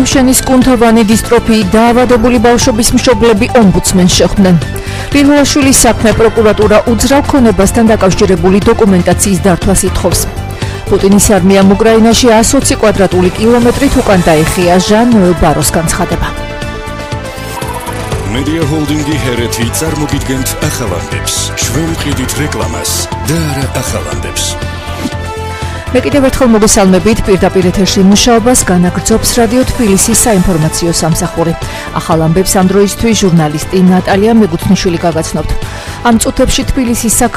მემშენის კუნთოვანი დისტროფიით დაავადებული ბავშვების მშობლები ომბუდსმენს შეხვდნენ. ლილულაშვილის საქმე პროკურატურა უძრავ ქონებასთან დაკავშირებული დოკუმენტაციის დართვას ითხოვს. პუტინის არმიამ უკრაინაში 120 კვადრატული კილომეტრით უკან დაიხია ჟან ნოელ ბაროს განცხადება. Media Holding-ი ჰერეთი წარმოგიდგენთ ახალანდებს, ჩვენ ვყიდით რეკლამას და არა ახალანდებს. მე კიდევ ერთხელ მოგესალმებით, პირდაპირ ეთერში მუშაობას განაგრძობს რადიო თბილისის საინფორმაციო სამსახური. ახალ ამბებს ამ დროისთვის ჟურნალისტი ნატალია მეგუთნიშვილი გაგაცნობთ. ამ წუთებში თბილისის